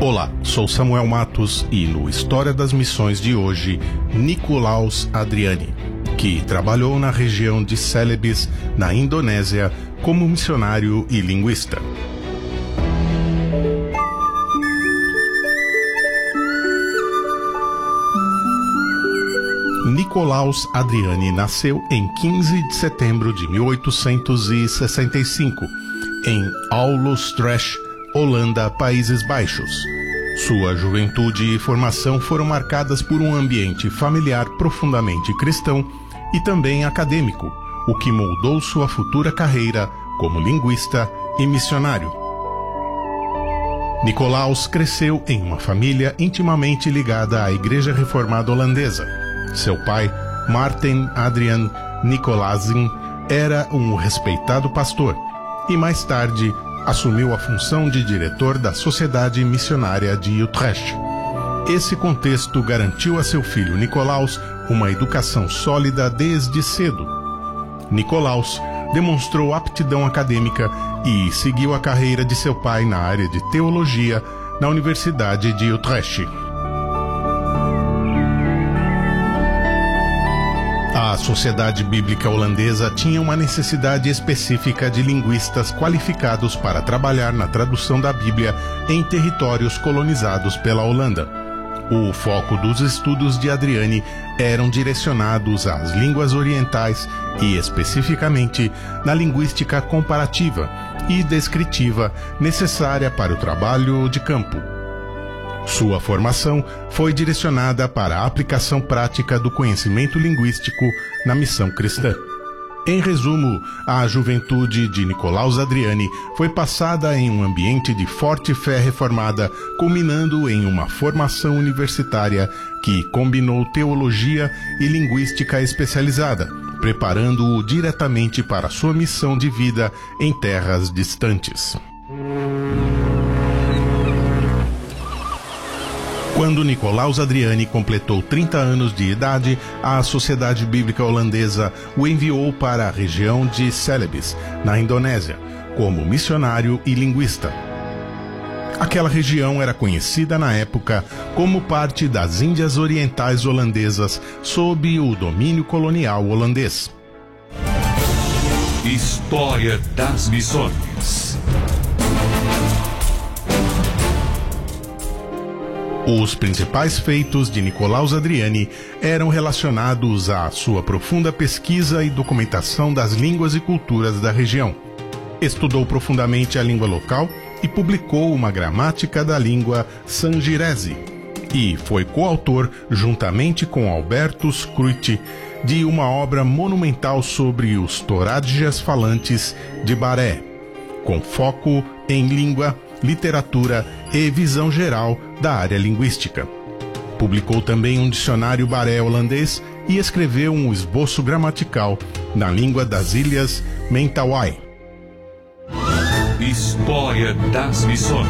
Olá, sou Samuel Matos e no História das Missões de hoje, Nicolaus Adriani, que trabalhou na região de Celebes, na Indonésia, como missionário e linguista. Nicolaus Adriani nasceu em 15 de setembro de 1865, em Aulus-Trash, Holanda, Países Baixos. Sua juventude e formação foram marcadas por um ambiente familiar profundamente cristão e também acadêmico, o que moldou sua futura carreira como linguista e missionário. Nicolaus cresceu em uma família intimamente ligada à Igreja Reformada Holandesa. Seu pai, Martin Adrian Nicolazen, era um respeitado pastor e mais tarde assumiu a função de diretor da Sociedade Missionária de Utrecht. Esse contexto garantiu a seu filho Nicolaus uma educação sólida desde cedo. Nicolaus demonstrou aptidão acadêmica e seguiu a carreira de seu pai na área de teologia na Universidade de Utrecht. A Sociedade Bíblica Holandesa tinha uma necessidade específica de linguistas qualificados para trabalhar na tradução da Bíblia em territórios colonizados pela Holanda. O foco dos estudos de Adriani eram direcionados às línguas orientais e, especificamente, na linguística comparativa e descritiva necessária para o trabalho de campo. Sua formação foi direcionada para a aplicação prática do conhecimento linguístico na missão cristã. Em resumo, a juventude de Nicolaus Adriani foi passada em um ambiente de forte fé reformada, culminando em uma formação universitária que combinou teologia e linguística especializada, preparando-o diretamente para sua missão de vida em terras distantes. Quando Nicolaus Adriani completou 30 anos de idade, a Sociedade Bíblica Holandesa o enviou para a região de Celebes, na Indonésia, como missionário e linguista. Aquela região era conhecida na época como parte das Índias Orientais Holandesas, sob o domínio colonial holandês. História das Missões. Os principais feitos de Nicolaus Adriani eram relacionados à sua profunda pesquisa e documentação das línguas e culturas da região. Estudou profundamente a língua local e publicou uma gramática da língua sangirese, e foi coautor, juntamente com Albertus Kruit, de uma obra monumental sobre os Toradjas falantes de Baré, com foco em língua, literatura e visão geral da área linguística. Publicou também um dicionário baré holandês e escreveu um esboço gramatical na língua das Ilhas Mentawai. História das Missões.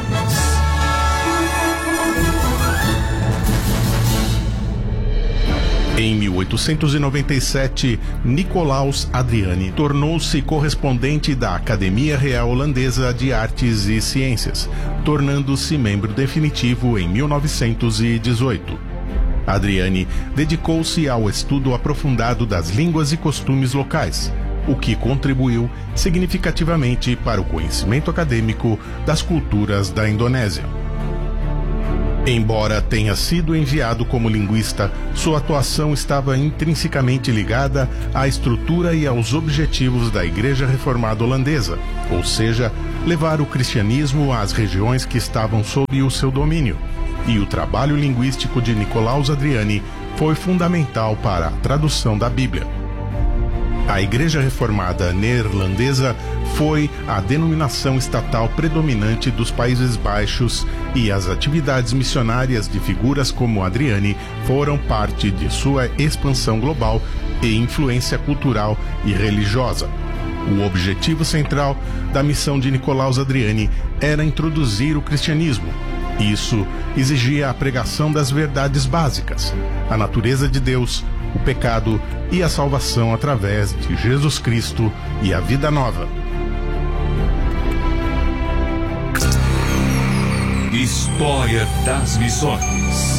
Em 1897, Nicolaus Adriani tornou-se correspondente da Academia Real Holandesa de Artes e Ciências, tornando-se membro definitivo em 1918. Adriani dedicou-se ao estudo aprofundado das línguas e costumes locais, o que contribuiu significativamente para o conhecimento acadêmico das culturas da Indonésia. Embora tenha sido enviado como linguista, sua atuação estava intrinsecamente ligada à estrutura e aos objetivos da Igreja Reformada Holandesa, ou seja, levar o cristianismo às regiões que estavam sob o seu domínio. E o trabalho linguístico de Nicolaus Adriani foi fundamental para a tradução da Bíblia. A Igreja Reformada Neerlandesa foi a denominação estatal predominante dos Países Baixos e as atividades missionárias de figuras como Adriani foram parte de sua expansão global e influência cultural e religiosa. O objetivo central da missão de Nicolaus Adriani era introduzir o cristianismo. Isso exigia a pregação das verdades básicas, a natureza de Deus, o pecado e a salvação através de Jesus Cristo e a vida nova. História História das Missões.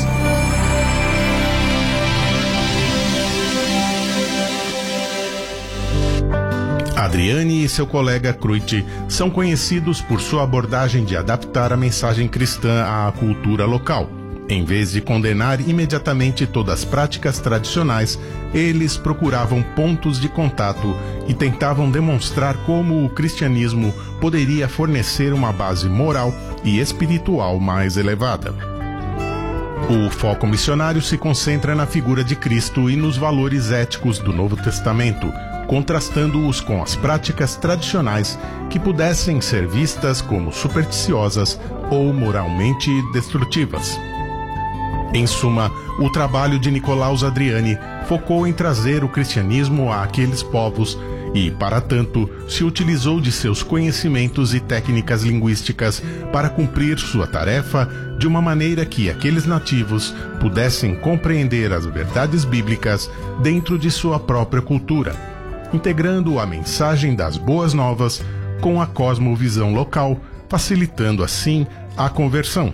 Adriane e seu colega Kruit são conhecidos por sua abordagem de adaptar a mensagem cristã à cultura local. Em vez de condenar imediatamente todas as práticas tradicionais, eles procuravam pontos de contato e tentavam demonstrar como o cristianismo poderia fornecer uma base moral e espiritual mais elevada. O foco missionário se concentra na figura de Cristo e nos valores éticos do Novo Testamento, contrastando-os com as práticas tradicionais que pudessem ser vistas como supersticiosas ou moralmente destrutivas. Em suma, o trabalho de Nicolaus Adriani focou em trazer o cristianismo àqueles povos e, para tanto, se utilizou de seus conhecimentos e técnicas linguísticas para cumprir sua tarefa de uma maneira que aqueles nativos pudessem compreender as verdades bíblicas dentro de sua própria cultura, integrando a mensagem das boas novas com a cosmovisão local, facilitando assim a conversão.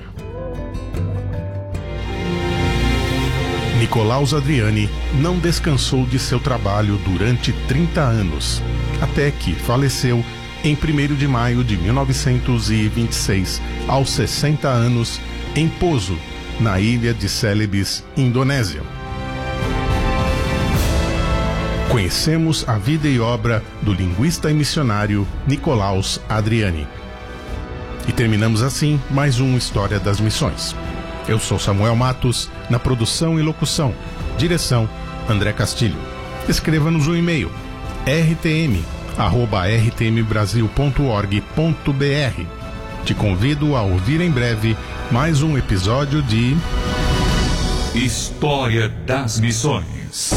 Nicolaus Adriani não descansou de seu trabalho durante 30 anos, até que faleceu em 1º de maio de 1926, aos 60 anos, em Poso, na ilha de Celebes, Indonésia. Conhecemos a vida e obra do linguista e missionário Nicolaus Adriani. E terminamos assim mais uma História das Missões. Eu sou Samuel Matos, na produção e locução. Direção, André Castilho. Escreva-nos um e-mail, rtm@rtmbrasil.org.br. Te convido a ouvir em breve mais um episódio de História das Missões.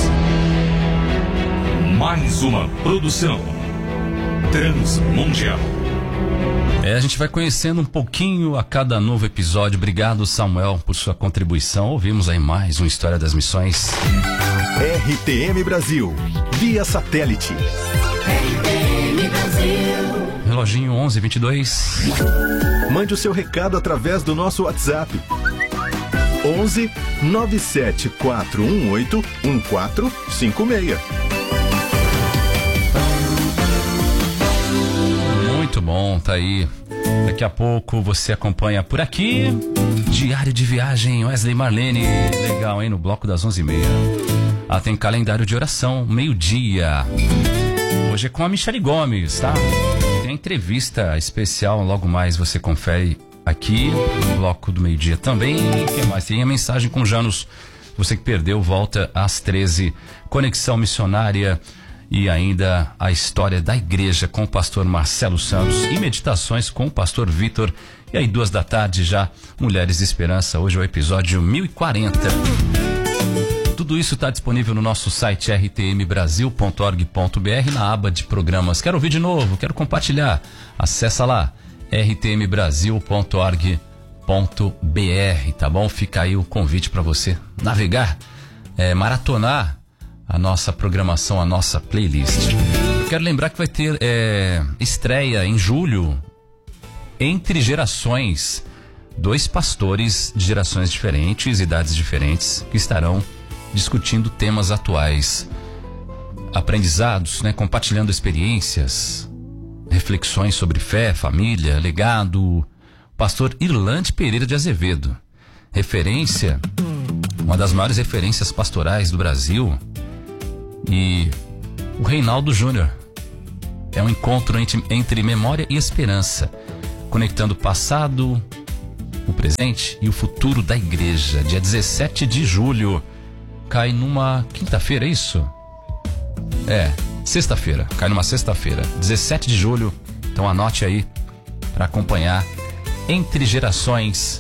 Mais uma produção transmundial. A gente vai conhecendo um pouquinho a cada novo episódio. Obrigado, Samuel, por sua contribuição. Ouvimos aí mais uma História das Missões. RTM Brasil, via satélite. RTM Brasil. Reloginho 11:22. Mande o seu recado através do nosso WhatsApp. 11 97418 1456. Muito bom, tá aí. Daqui a pouco você acompanha por aqui Diário de Viagem, Wesley Marlene. Legal, hein? No bloco das 11h30. Tem calendário de oração, meio-dia. Hoje é com a Michele Gomes, tá? Tem a entrevista especial, logo mais você confere aqui no bloco do meio-dia também. O que mais? Tem a mensagem com Janus. Você que perdeu, volta às 13h. Conexão Missionária. E ainda a história da igreja com o pastor Marcelo Santos e meditações com o pastor Vitor. E aí 14h já, Mulheres de Esperança. Hoje é o episódio 1040. Tudo isso está disponível no nosso site rtmbrasil.org.br na aba de programas. Quero ouvir de novo, quero compartilhar. Acessa lá, rtmbrasil.org.br, tá bom? Fica aí o convite para você navegar, maratonar a nossa programação, a nossa playlist. Eu quero lembrar que vai ter estreia em julho, Entre Gerações, 2 pastores de gerações diferentes, idades diferentes, que estarão discutindo temas atuais, aprendizados, compartilhando experiências, reflexões sobre fé, família, legado. Pastor Irlande Pereira de Azevedo, referência, uma das maiores referências pastorais do Brasil, e o Reinaldo Júnior. É um encontro entre memória e esperança, conectando o passado, o presente e o futuro da igreja. Dia 17 de julho, cai numa quinta-feira, é isso? Sexta-feira, cai numa sexta-feira, 17 de julho. Então anote aí para acompanhar Entre Gerações,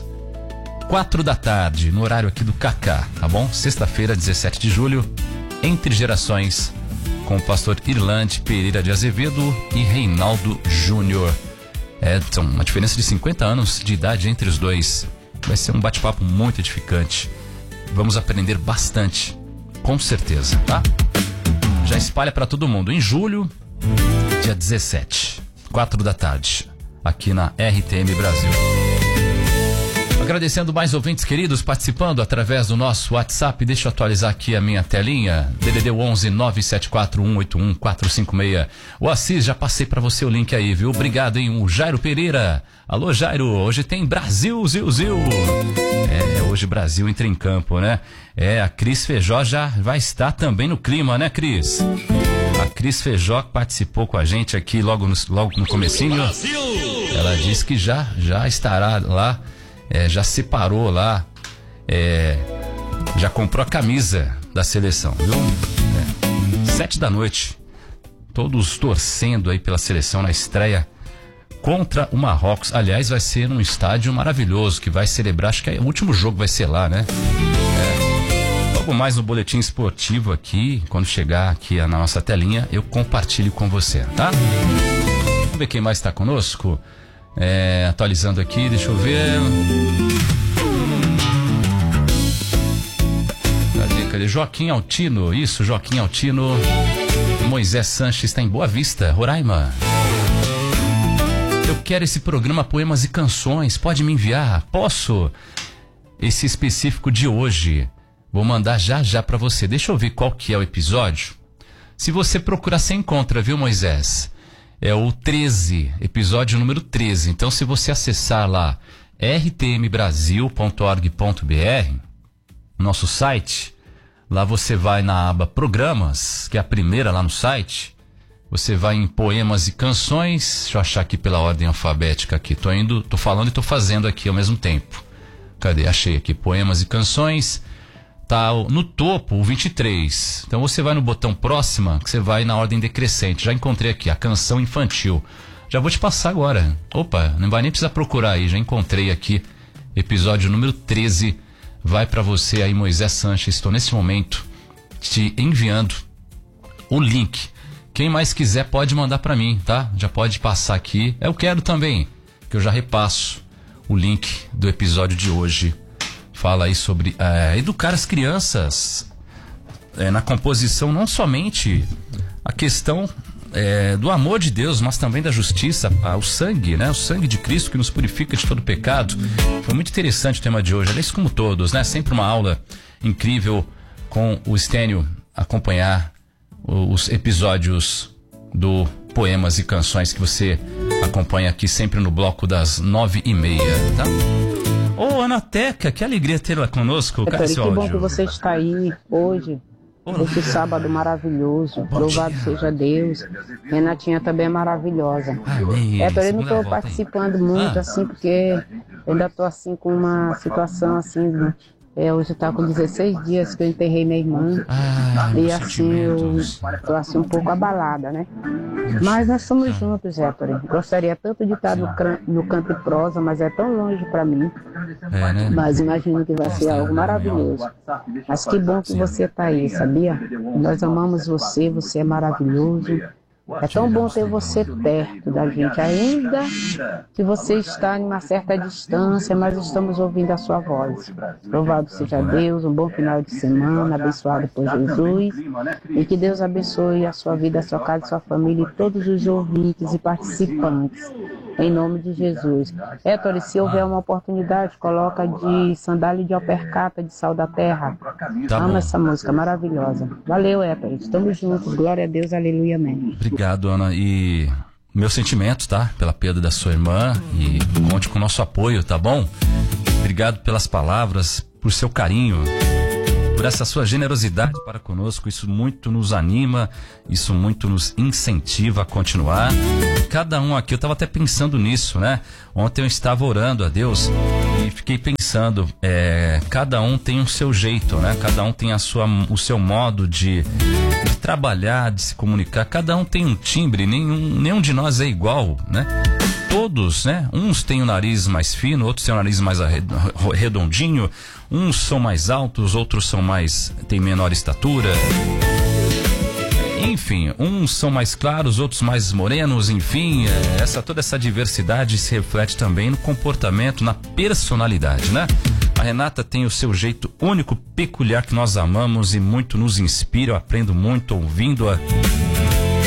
16h, no horário aqui do Cacá, tá bom? Sexta-feira, 17 de julho, Entre Gerações, com o pastor Irlande Pereira de Azevedo e Reinaldo Júnior. São uma diferença de 50 anos de idade entre os dois. Vai ser um bate-papo muito edificante. Vamos aprender bastante, com certeza, tá? Já espalha para todo mundo. Em julho, dia 17, 16h, aqui na RTM Brasil. Agradecendo mais ouvintes queridos participando através do nosso WhatsApp. Deixa eu atualizar aqui a minha telinha. DDD 11 974 181 456. O Assis, já passei pra você o link aí, viu? Obrigado, hein? O Jairo Pereira. Alô, Jairo. Hoje tem Brasil, Zil. Hoje Brasil entra em campo, né? A Cris Feijó já vai estar também no clima, né, Cris? A Cris Feijó participou com a gente aqui logo no comecinho. Ela disse que já estará lá. Já separou lá, já comprou a camisa da seleção, viu? 7 da noite, todos torcendo aí pela seleção na estreia contra o Marrocos. Aliás, vai ser num estádio maravilhoso que vai celebrar, acho que o último jogo vai ser lá, né? Logo mais no boletim esportivo aqui, quando chegar aqui na nossa telinha, eu compartilho com você, tá? Vamos ver quem mais está conosco. Atualizando aqui, deixa eu ver. Cadê? Joaquim Altino, isso, Joaquim Altino. Moisés Sanches está em Boa Vista, Roraima. Eu quero esse programa Poemas e Canções, pode me enviar? Posso? Esse específico de hoje, vou mandar já pra você. Deixa eu ver qual que é o episódio. Se você procurar, você encontra, viu, Moisés? É o 13, episódio número 13. Então, se você acessar lá rtmbrasil.org.br, nosso site, lá você vai na aba Programas, que é a primeira lá no site. Você vai em Poemas e Canções. Deixa eu achar aqui pela ordem alfabética aqui. Tô falando e tô fazendo aqui ao mesmo tempo. Cadê? Achei aqui, Poemas e Canções. Tá no topo, o 23. Então você vai no botão Próxima, que você vai na ordem decrescente. Já encontrei aqui, a canção infantil. Já vou te passar agora. Opa, não vai nem precisar procurar aí. Já encontrei aqui, episódio número 13. Vai pra você aí, Moisés Sanches. Estou nesse momento te enviando o link. Quem mais quiser pode mandar pra mim, tá? Já pode passar aqui. Eu quero também, que eu já repasso o link do episódio de hoje. Fala aí sobre educar as crianças na composição, não somente a questão do amor de Deus, mas também da justiça, o sangue, né? O sangue de Cristo que nos purifica de todo pecado. Foi muito interessante o tema de hoje, aliás, como todos, né? Sempre uma aula incrível com o Stênio acompanhar os episódios do Poemas e Canções que você acompanha aqui sempre no bloco das 9h30, tá? Ô, Ana Teca, que alegria tê-la conosco. Que bom que você está aí hoje, esse sábado maravilhoso. Louvado seja Deus. Renatinha também é maravilhosa. Amém. Eu não estou participando muito, assim, porque eu ainda estou assim com uma situação assim, né? Hoje está com 16 dias que eu enterrei minha irmã. E assim eu estou assim um pouco abalada, né? Mas nós somos juntos, Héctor. Gostaria tanto de estar no Canto e Prosa, mas é tão longe para mim. Né? Mas imagino que vai ser algo maravilhoso. Mas que bom que você está aí, sabia? Nós amamos você, você é maravilhoso. É tão bom ter você perto da gente, ainda que você está em uma certa distância, mas estamos ouvindo a sua voz. Louvado seja Deus, um bom final de semana, abençoado por Jesus, e que Deus abençoe a sua vida, a sua casa, a sua família e todos os ouvintes e participantes, em nome de Jesus. Héctor, se houver uma oportunidade, coloca de Sandália de Alpercata, de Sal da Terra. Amo essa música maravilhosa. Valeu, Héctor, estamos juntos, glória a Deus, aleluia, amém. Obrigado, Ana, e meus sentimentos, tá? Pela perda da sua irmã, e conte com o nosso apoio, tá bom? Obrigado pelas palavras, por seu carinho, por essa sua generosidade para conosco. Isso muito nos anima, isso muito nos incentiva a continuar. Cada um aqui, eu estava até pensando nisso, né? Ontem eu estava orando a Deus e fiquei pensando, cada um tem o seu jeito, né? Cada um tem o seu modo de trabalhar, de se comunicar. Cada um tem um timbre, nenhum de nós é igual, né? Todos, né? Uns têm o nariz mais fino, outros têm o nariz mais redondinho, uns são mais altos, outros têm menor estatura. Enfim, uns são mais claros, outros mais morenos, enfim, toda essa diversidade se reflete também no comportamento, na personalidade, né? A Renata tem o seu jeito único, peculiar, que nós amamos e muito nos inspira. Eu aprendo muito ouvindo-a.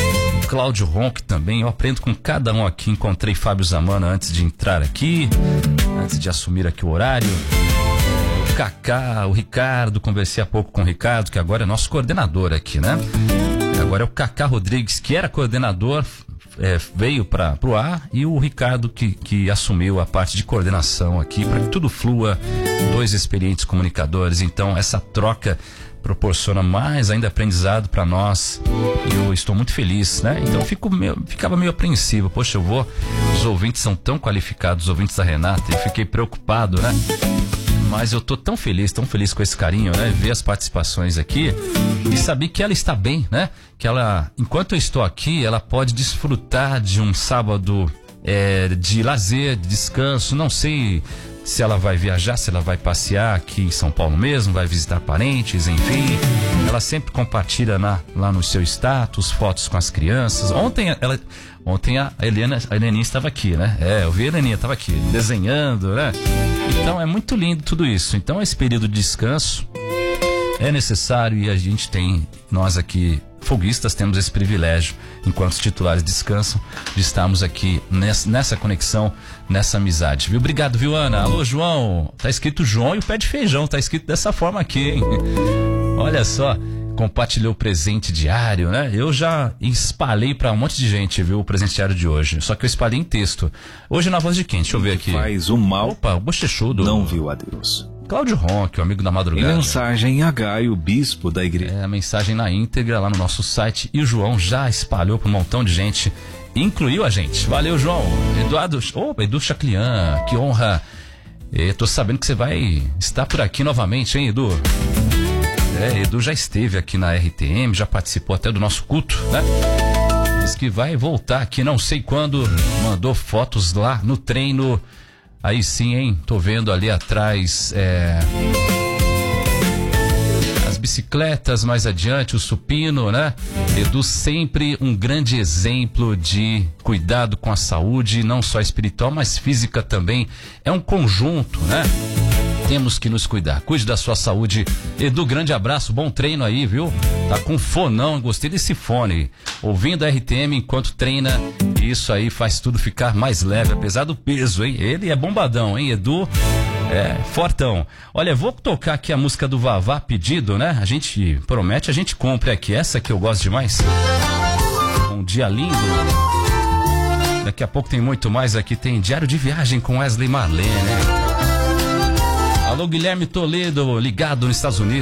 Cláudio Ronck também. Eu aprendo com cada um aqui. Encontrei Fábio Zamana antes de entrar aqui, antes de assumir aqui o horário. O Cacá, o Ricardo, conversei há pouco com o Ricardo, que agora é nosso coordenador aqui, né? Agora é o Cacá Rodrigues, que era coordenador, veio para o ar, e o Ricardo que assumiu a parte de coordenação aqui, para que tudo flua, 2 experientes comunicadores. Então essa troca proporciona mais ainda aprendizado para nós, e eu estou muito feliz, né? Então ficava meio apreensivo, poxa, os ouvintes são tão qualificados, os ouvintes da Renata, e fiquei preocupado, né? Mas eu tô tão feliz com esse carinho, né? Ver as participações aqui e saber que ela está bem, né? Que ela, enquanto eu estou aqui, ela pode desfrutar de um sábado de lazer, de descanso. Não sei se ela vai viajar, se ela vai passear aqui em São Paulo mesmo, vai visitar parentes, enfim. Ela sempre compartilha lá no seu status fotos com as crianças. Ontem a Heleninha estava aqui, né? Eu vi a Heleninha, estava aqui desenhando, né? Então é muito lindo tudo isso. Então esse período de descanso é necessário, e nós aqui, folguistas, temos esse privilégio, enquanto os titulares descansam, de estarmos aqui nessa conexão, nessa amizade, viu? Obrigado, viu, Ana? Alô, João. Tá escrito João e o pé de feijão, tá escrito dessa forma aqui, hein? Olha só, compartilhou o presente diário, né? Eu já espalhei pra um monte de gente, viu, o presente diário de hoje. Só que eu espalhei em texto. Hoje na voz de quem? Deixa eu ver aqui. Faz o mal. Opa, o bochechudo. Não viu a Deus. Cláudio Ronck, o amigo da madrugada. Em mensagem a Gaio, bispo da igreja. A mensagem na íntegra lá no nosso site, e o João já espalhou para um montão de gente, incluiu a gente. Valeu, João. Edu Chaclian, que honra. Tô sabendo que você vai estar por aqui novamente, hein, Edu? Edu já esteve aqui na RTM, já participou até do nosso culto, né? Diz que vai voltar aqui, não sei quando, mandou fotos lá no treino. Aí sim, hein? Tô vendo ali atrás as bicicletas, mais adiante o supino, né? Edu sempre um grande exemplo de cuidado com a saúde, não só espiritual, mas física também. É um conjunto, né? Temos que nos cuidar. Cuide da sua saúde. Edu, grande abraço, bom treino aí, viu? Tá com fonão, gostei desse fone. Ouvindo a RTM enquanto treina, isso aí faz tudo ficar mais leve, apesar do peso, hein? Ele é bombadão, hein, Edu? Fortão. Olha, vou tocar aqui a música do Vavá, Pedido, né? A gente promete, a gente compra aqui. Essa que eu gosto demais. Um dia lindo. Daqui a pouco tem muito mais aqui. Tem Diário de Viagem com Wesley Marlene, né? Alô, Guilherme Toledo, ligado nos Estados Unidos.